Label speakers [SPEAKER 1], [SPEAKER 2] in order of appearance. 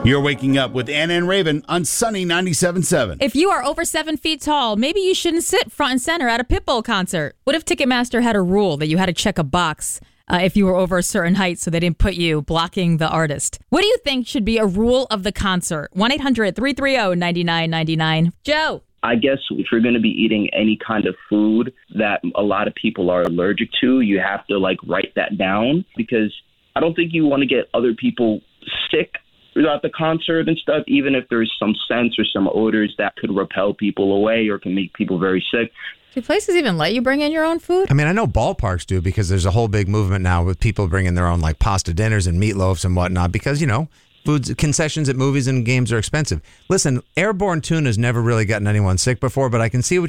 [SPEAKER 1] You're waking up with Anna and Raven on Sunny 97.7.
[SPEAKER 2] If you are over 7 feet tall, maybe you shouldn't sit front and center at a Pitbull concert. What if Ticketmaster had a rule that you had to check a box if you were over a certain height so they didn't put you blocking the artist? What do you think should be a rule of the concert? 1-800-330-9999. Joe.
[SPEAKER 3] I guess if you're going to be eating any kind of food that a lot of people are allergic to, you have to write that down, because I don't think you want to get other people sick throughout the concert and stuff, even if there's some scents or some odors that could repel people away or can make people very sick.
[SPEAKER 2] Do places even let you bring in your own food?
[SPEAKER 4] I mean, I know ballparks do, because there's a whole big movement now with people bringing their own pasta dinners and meatloafs and whatnot, because, foods, concessions at movies and games are expensive. Listen, airborne tuna's never really gotten anyone sick before, but I can see what